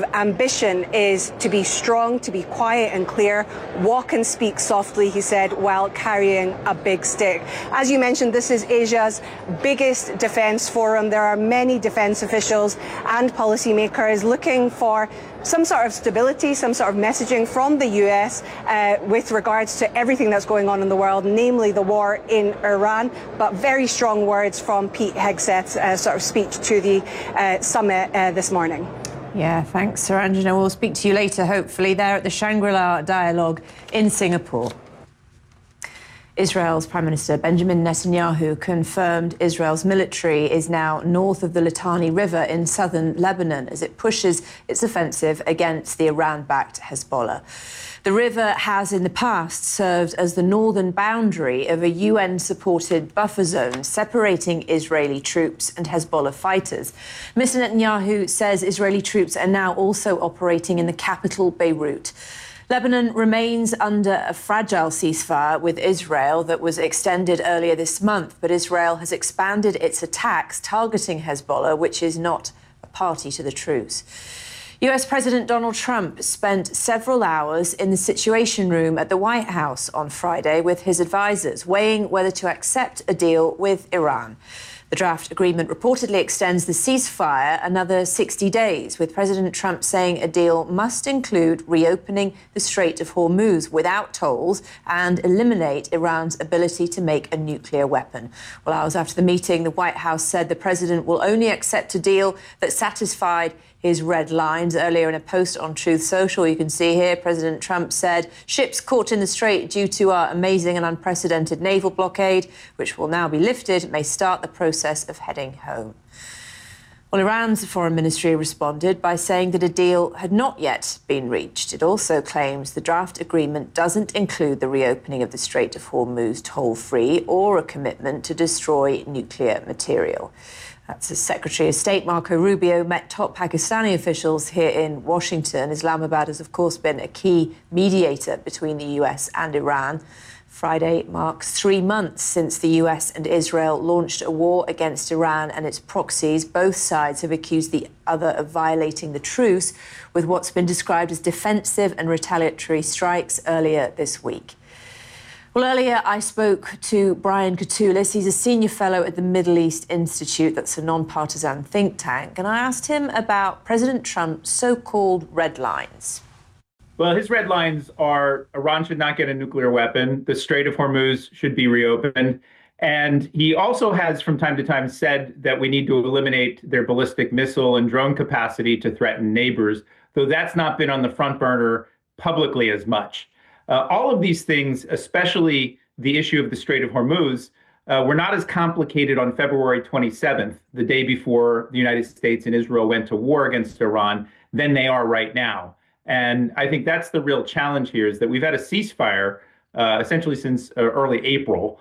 of ambition is to be strong, to be quiet and clear, walk and speak softly, he said, while carrying a big stick. As you mentioned, this is Asia's biggest defence forum. There are many defence officials and policymakers looking for some sort of stability, some sort of messaging from the US with regards to everything that's going on in the world, namely the war in Iran, but very strong words from Pete Hegseth's sort of speech to the summit this morning. Yeah, thanks, Saranjana. We'll speak to you later, hopefully, there at the Shangri-La Dialogue in Singapore. Israel's Prime Minister Benjamin Netanyahu confirmed Israel's military is now north of the Litani River in southern Lebanon as it pushes its offensive against the Iran-backed Hezbollah. The river has in the past served as the northern boundary of a UN-supported buffer zone separating Israeli troops and Hezbollah fighters. Mr. Netanyahu says Israeli troops are now also operating in the capital, Beirut. Lebanon remains under a fragile ceasefire with Israel that was extended earlier this month, but Israel has expanded its attacks targeting Hezbollah, which is not a party to the truce. US President Donald Trump spent several hours in the Situation Room at the White House on Friday with his advisors, weighing whether to accept a deal with Iran. The draft agreement reportedly extends the ceasefire another 60 days, with President Trump saying a deal must include reopening the Strait of Hormuz without tolls and eliminate Iran's ability to make a nuclear weapon. Well, hours after the meeting, the White House said the president will only accept a deal that satisfied his red lines. Earlier in a post on Truth Social, you can see here, President Trump said, ships caught in the strait due to our amazing and unprecedented naval blockade, which will now be lifted, may start the process of heading home. Well, Iran's foreign ministry responded by saying that a deal had not yet been reached. It also claims the draft agreement doesn't include the reopening of the Strait of Hormuz toll-free or a commitment to destroy nuclear material. That's as Secretary of State Marco Rubio met top Pakistani officials here in Washington. Islamabad has, of course, been a key mediator between the US and Iran. Friday marks 3 months since the US and Israel launched a war against Iran and its proxies. Both sides have accused the other of violating the truce with what's been described as defensive and retaliatory strikes earlier this week. Well, earlier I spoke to Brian Katulis. He's a senior fellow at the Middle East Institute, that's a non-partisan think tank, and I asked him about President Trump's so-called red lines. Well, his red lines are Iran should not get a nuclear weapon, the Strait of Hormuz should be reopened, and he also has from time to time said that we need to eliminate their ballistic missile and drone capacity to threaten neighbors, though that's not been on the front burner publicly as much. All of these things, especially the issue of the Strait of Hormuz, were not as complicated on February 27th, the day before the United States and Israel went to war against Iran, than they are right now. And I think that's the real challenge here, is that we've had a ceasefire essentially since early April.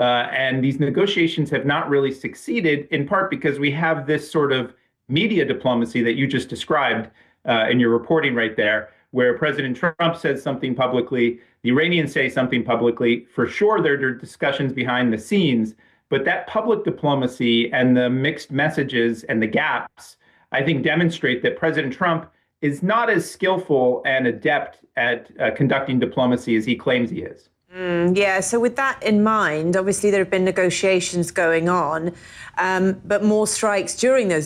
And these negotiations have not really succeeded, in part because we have this sort of media diplomacy that you just described in your reporting right there, where President Trump says something publicly, the Iranians say something publicly. For sure, there are discussions behind the scenes, but that public diplomacy and the mixed messages and the gaps, I think, demonstrate that President Trump is not as skillful and adept at conducting diplomacy as he claims he is. Yeah, so with that in mind, obviously there have been negotiations going on, but more strikes during those